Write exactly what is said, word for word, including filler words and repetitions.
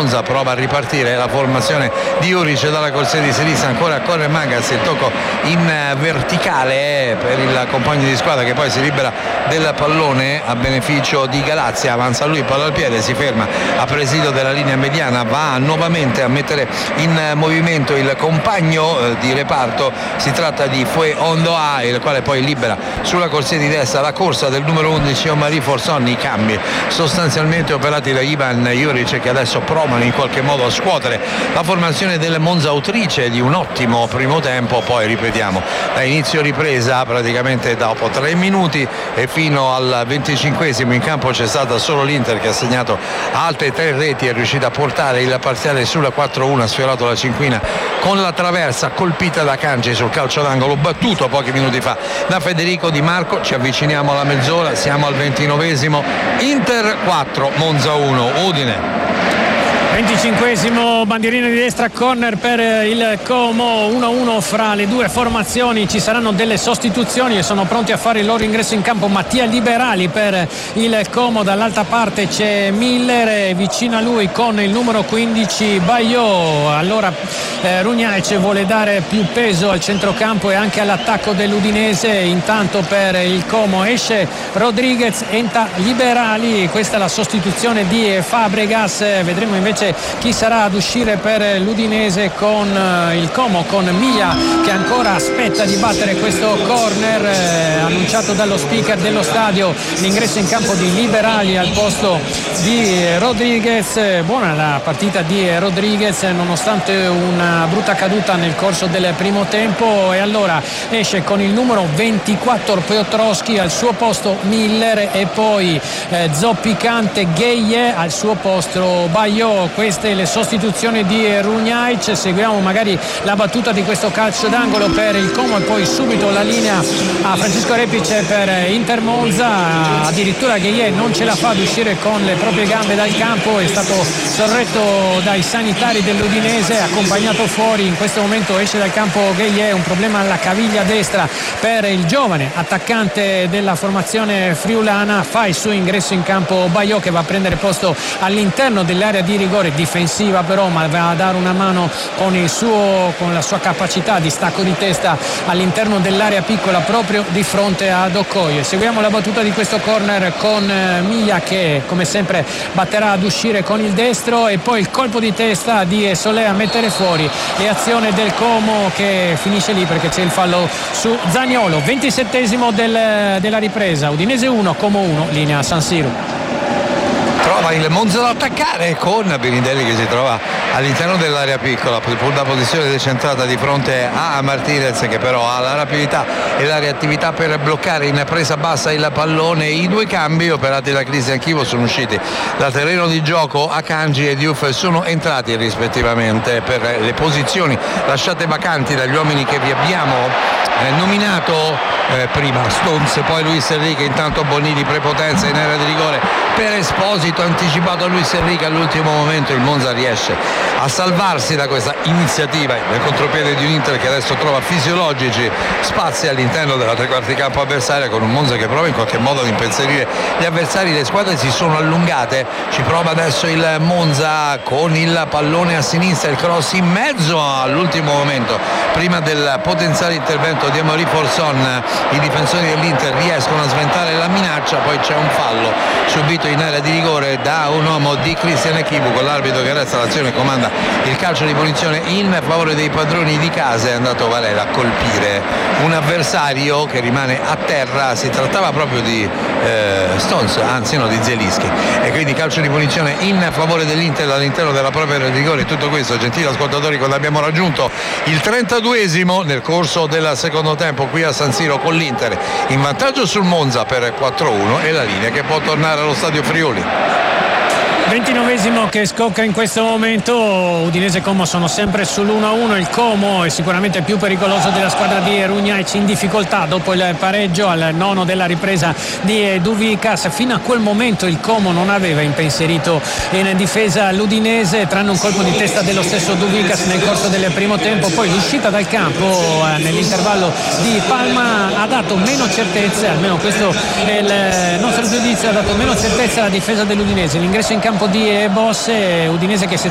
Monza prova a ripartire la formazione di Juric dalla corsia di sinistra, ancora corre Magas, il tocco in verticale per il compagno di squadra che poi si libera del pallone a beneficio di Galazia, avanza lui, palla al piede, si ferma a presidio della linea mediana, va nuovamente a mettere in movimento il compagno di reparto, si tratta di Fue Ondoa, il quale poi libera sulla corsia di destra la corsa del numero undici Omari Forson. I cambi sostanzialmente operati da Ivan Juric, che adesso provano in qualche modo a scuotere la formazione del Monza, autrice di un ottimo primo tempo. Poi ripetiamo, da inizio ripresa praticamente dopo tre minuti e fino al venticinquesimo in campo c'è stata solo l'Inter che ha segnato altre tre reti, è riuscita a portare il parziale sulla quattro uno, ha sfiorato la cinquina con la traversa colpita da Cangi sul calcio d'angolo battuto pochi minuti fa da Federico Di Marco. Ci avviciniamo alla mezz'ora, siamo al ventinovesimo, Inter quattro Monza uno. Udine. venticinquesimo, bandierina di destra, corner per il Como, uno a uno fra le due formazioni. Ci saranno delle sostituzioni e sono pronti a fare il loro ingresso in campo Mattia Liberali per il Como, dall'altra parte c'è Miller, vicino a lui con il numero quindici Baio. Allora eh, Runjaic vuole dare più peso al centrocampo e anche all'attacco dell'Udinese. Intanto per il Como esce Rodriguez, entra Liberali, questa è la sostituzione di Fabregas. Vedremo invece chi sarà ad uscire per l'Udinese con il Como, con Miglia che ancora aspetta di battere questo corner eh, annunciato dallo speaker dello stadio. L'ingresso in campo di Liberali al posto di Rodriguez. Buona la partita di Rodriguez nonostante una brutta caduta nel corso del primo tempo, e allora esce con il numero ventiquattro Piotrowski, al suo posto Miller e poi eh, zoppicante Gueye, al suo posto Baio. Queste le sostituzioni di Runjaic. Seguiamo magari la battuta di questo calcio d'angolo per il Como e poi subito la linea a Francesco Repic per Inter Monza. Addirittura Gueye non ce la fa ad uscire con le proprie gambe dal campo, è stato sorretto dai sanitari dell'Udinese, accompagnato fuori. In questo momento esce dal campo Gueye, un problema alla caviglia destra per il giovane attaccante della formazione friulana. Fa il suo ingresso in campo Baio, che va a prendere posto all'interno dell'area di rigore difensiva, però ma va a dare una mano con il suo con la sua capacità di stacco di testa all'interno dell'area piccola proprio di fronte ad Okoye. Seguiamo la battuta di questo corner con Miglia che come sempre batterà ad uscire con il destro, e poi il colpo di testa di Solé a mettere fuori, e azione del Como che finisce lì perché c'è il fallo su Zaniolo. ventisettesimo del, della ripresa, Udinese uno Como uno, linea San Siro. Trova il Monza da attaccare con Benidelli che si trova all'interno dell'area piccola, una posizione decentrata di fronte a Martinez che però ha la rapidità e la reattività per bloccare in presa bassa il pallone. I due cambi operati da Cristian Chivo sono usciti dal terreno di gioco, Akanji e Diouf sono entrati rispettivamente per le posizioni lasciate vacanti dagli uomini che vi abbiamo eh, nominato eh, prima, Stones, poi Luis Enrique. Intanto Bonini, prepotenza in area di rigore per Esposito, anticipato a Luis Enrique all'ultimo momento. Il Monza riesce a salvarsi da questa iniziativa nel contropiede di un Inter che adesso trova fisiologici spazi all'interno della tre quarti campo avversaria, con un Monza che prova in qualche modo ad impensierire gli avversari. Le squadre si sono allungate, ci prova adesso il Monza con il pallone a sinistra, il cross in mezzo all'ultimo momento prima del potenziale intervento di Amaury Forson. I difensori dell'Inter riescono a sventare la minaccia, poi c'è un fallo subito in area di rigore da un uomo di Cristian Echibu, con l'arbitro che resta l'azione e comanda il calcio di punizione in favore dei padroni di casa. È andato Varela a colpire un avversario che rimane a terra, si trattava proprio di eh, Stones, anzi no, di Zielinski, e quindi calcio di punizione in favore dell'Inter all'interno della propria area di rigore. Tutto questo, gentili ascoltatori, quando abbiamo raggiunto il trentaduesimo nel corso del secondo tempo qui a San Siro, con l'Inter in vantaggio sul Monza per quattro uno e la linea che può tornare allo stadio Friuli. ventinovesimo che scocca in questo momento. Udinese e Como sono sempre sull'uno a uno. Il Como è sicuramente più pericoloso della squadra di Runjaic, in difficoltà dopo il pareggio al nono della ripresa di Duvikas. Fino a quel momento il Como non aveva impensierito in difesa l'Udinese, tranne un colpo di testa dello stesso Duvikas nel corso del primo tempo. Poi l'uscita dal campo nell'intervallo di Palma ha dato meno certezze, almeno questo è il nostro giudizio, ha dato meno certezza alla difesa dell'Udinese. L'ingresso in campo di Bosse, Udinese che si